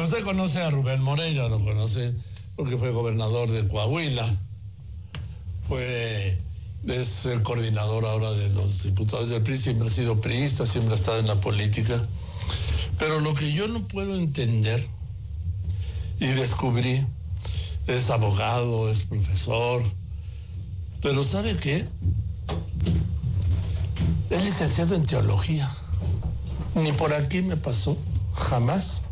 Usted conoce a Rubén Moreira, lo conoce porque fue gobernador de Coahuila. Es el coordinador ahora de los diputados del PRI, siempre ha sido priista, siempre ha estado en la política. Pero lo que yo no puedo entender, y descubrí, es abogado, es profesor, pero ¿sabe qué? Es licenciado en teología. Ni por aquí me pasó, jamás.